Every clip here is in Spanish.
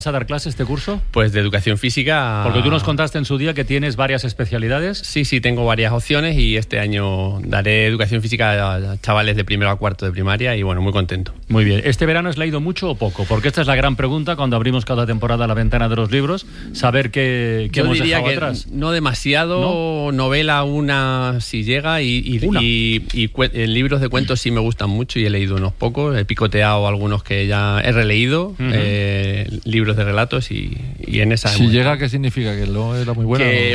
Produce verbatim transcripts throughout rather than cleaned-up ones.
a dar clase este curso? Pues de educación física. Porque tú nos contaste en su día que tienes varias especialidades. Sí, sí, tengo varias opciones y este año daré educación física a chavales de primero a cuarto de primaria y bueno, muy contento. Muy bien. ¿Este verano has leído mucho o poco? Porque esta es la gran pregunta cuando abrimos cada temporada la ventana de los libros, saber qué, qué Yo hemos diría dejado que atrás. No demasiado, ¿no? Novela una si llega y, y, Una. y, y cue- eh, libros de cuentos sí me gustan mucho y he leído unos pocos, he picoteado algunos que ya he releído, uh-huh. eh, libros de relatos y Y en esa si llega, ¿qué significa? ¿Que no era muy buena? Que,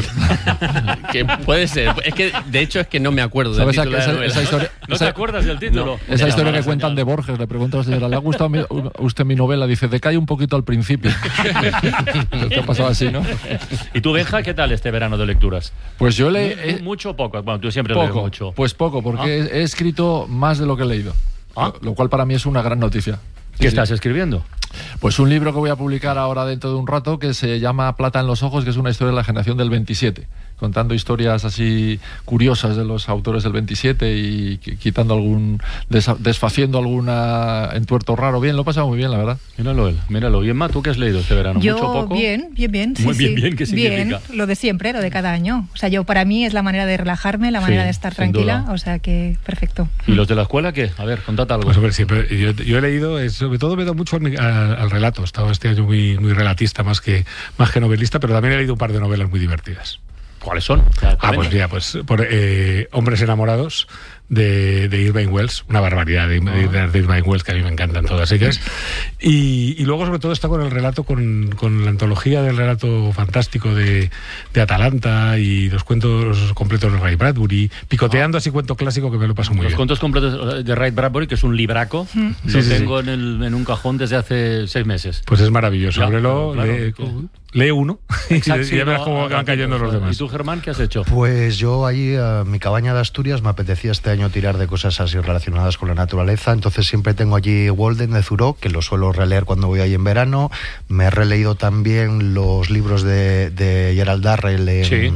que puede ser. Es que, de hecho, es que no me acuerdo del título de la novela. Esa historia, ¿No esa, te acuerdas del título? No, esa no, historia no, que cuentan señal. de Borges, le pregunto a la señora, ¿le ha gustado mi, usted mi novela? Dice, decae un poquito al principio. Te ha pasado así, ¿no? ¿Y tú, Benja, qué tal este verano de lecturas? Pues yo le... ¿Mucho o poco? Bueno, tú siempre poco, lees mucho. Pues poco, porque ¿Ah? he, he escrito más de lo que he leído. ¿Ah? Lo, lo cual para mí es una gran noticia. ¿Qué Sí, estás sí. escribiendo? Pues un libro que voy a publicar ahora dentro de un rato que se llama Plata en los ojos, que es una historia de la generación del veintisiete, contando historias así curiosas de los autores del veintisiete y quitando algún, desa- desfaciendo alguna entuerto raro. Bien, lo he pasado muy bien, la verdad. Míralo él, míralo. Y Emma, ¿tú qué has leído este verano? Yo, ¿Mucho o poco? bien, bien, bien. Sí, Muy bien, sí. bien, ¿qué significa? Bien, lo de siempre, lo de cada año. O sea, yo para mí es la manera de relajarme, la manera Sí, de estar sin tranquila. duda. O sea que, perfecto. ¿Y los de la escuela qué? A ver, contad algo. Pues hombre, siempre, yo, yo he leído, eh, sobre todo me he dado mucho al, al, al relato. He estado este año muy, muy relatista más que, más que novelista, pero también he leído un par de novelas muy divertidas. ¿Cuáles son? Ya, Ah, pues mira, pues por, eh, Hombres enamorados de, de Irving Welsh, una barbaridad de, de, de Irving Welsh, que a mí me encantan todas ellas. Y, y luego sobre todo está con el relato, con, con la antología del relato fantástico de, de Atalanta y los cuentos completos de Ray Bradbury, picoteando así cuento clásico que me lo paso muy Los bien. cuentos completos de Ray Bradbury, que es un libraco, Mm. lo Sí, sí, tengo En, el, en un cajón desde hace seis meses. Pues es maravilloso. Ya, Ábrelo, claro, lee, claro. lee uno Exacto, y sí, ya verás no, cómo no, van cayendo no, los no. demás. ¿Y tú, Germán, qué has hecho? Pues yo ahí, a mi cabaña de Asturias, me apetecía este año tirar de cosas así relacionadas con la naturaleza, entonces siempre tengo allí Walden de Thoreau, que lo suelo releer cuando voy ahí en verano. Me he releído también los libros de, de Gerald Darrell en, Sí.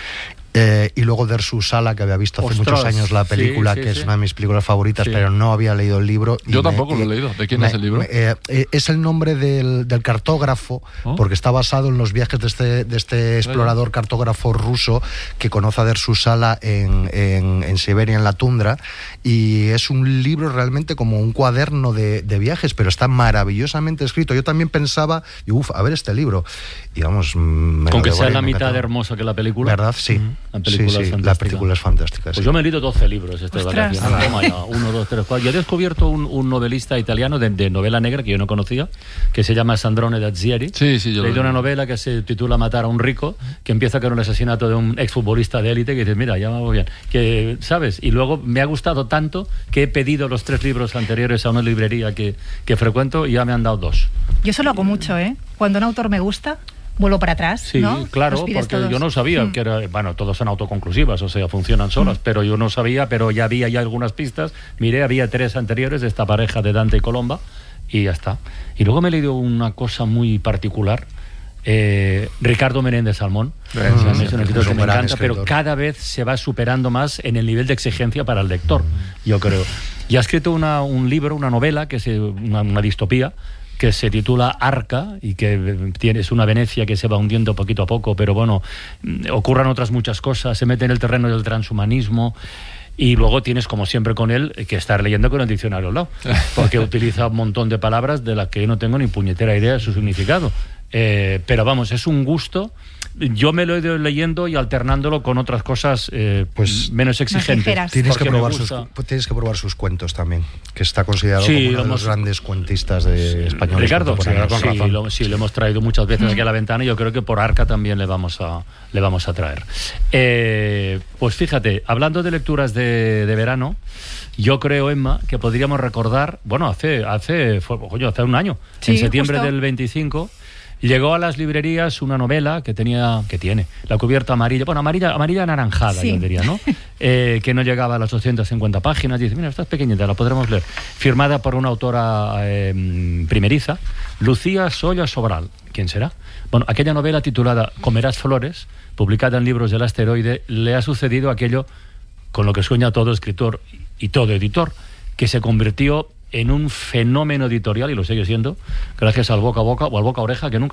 Eh, y luego Dersu Sala, que había visto hace Ostras, muchos años la película, sí, sí, que sí. es una de mis películas favoritas, Sí. pero no había leído el libro. y Yo me- tampoco lo he y- leído. ¿De quién me- es el libro? me- eh, eh, es el nombre del, del cartógrafo, ¿Oh? porque está basado en los viajes de este, de este explorador cartógrafo ruso que conoce a Dersu Sala en, en, en Siberia, en la tundra, y es un libro realmente como un cuaderno de, de viajes, pero está maravillosamente escrito. Yo también pensaba, uff, a ver este libro, y vamos, me Con lo que sea devoré, la me mitad encantó. de hermosa que la película. ¿Verdad? Sí. La película Sí, es sí, fantástica. la película es fantástica. Pues sí. yo me he leído doce libros estas Ostras. vacaciones. Toma ya, uno, dos, tres, cuatro. Yo he descubierto un, un novelista italiano de, de novela negra que yo no conocía, que se llama Sandrone Dazieri. Sí, sí, yo He lo leído una novela que se titula Matar a un rico, que empieza con el asesinato de un exfutbolista de élite, que dices, mira, ya vamos bien. Que, ¿sabes? Y luego me ha gustado tanto que he pedido los tres libros anteriores a una librería que, que frecuento y ya me han dado dos. Yo eso lo hago mucho, ¿eh? Cuando un autor me gusta, vuelvo para atrás, Sí, ¿no? claro, Los pides porque todos. yo no sabía Mm. que era, bueno, todos son autoconclusivas, o sea, funcionan solas, Mm. pero yo no sabía, pero ya había ya algunas pistas. Miré, había tres anteriores de esta pareja de Dante y Colomba y ya está. Y luego me he leído una cosa muy particular, eh, Ricardo Menéndez Salmón. Sí, Es un sí, escritor es que un me gran encanta, pero escritor. cada vez se va superando más en el nivel de exigencia para el lector, yo creo. Y ha escrito una, un libro, una novela, que es una, una distopía, que se titula Arca y que tiene, es una Venecia que se va hundiendo poquito a poco, pero bueno, mm, ocurran otras muchas cosas, se mete en el terreno del transhumanismo. Y luego tienes, como siempre con él, que estar leyendo con el diccionario al lado, porque utiliza un montón de palabras de las que yo no tengo ni puñetera idea de su significado. Eh, pero vamos, es un gusto. Yo me lo he ido leyendo y alternándolo con otras cosas eh, Pues menos exigentes. ligeras. Tienes que, porque me probar sus, gusta. tienes que probar sus cuentos también, que está considerado Sí, como uno de hemos- los grandes cuentistas de españoles Ricardo, contemporáneos. con sí, razón. lo, sí, lo hemos traído muchas veces aquí a la ventana y yo creo que por Arca también le vamos a, le vamos a traer. Eh, pues fíjate, hablando de lecturas de, de verano, yo creo, Emma, que podríamos recordar, bueno, hace, hace, fue, coño, hace un año, Sí, en septiembre justo. del veinticinco, llegó a las librerías una novela que tenía, que tiene, la cubierta amarilla, bueno, amarilla, amarilla anaranjada, Sí. yo diría, ¿no? Eh, que no llegaba a las doscientas cincuenta páginas. Dice, mira, esta es pequeñita, la podremos leer. Firmada por una autora eh, primeriza, Lucía Solla Sobral. ¿Quién será? Bueno, aquella novela titulada Comerás flores, publicada en Libros del Asteroide, le ha sucedido aquello con lo que sueña todo escritor y todo editor, que se convirtió en un fenómeno editorial, y lo sigue siendo, gracias al boca a boca o al boca a oreja, que nunca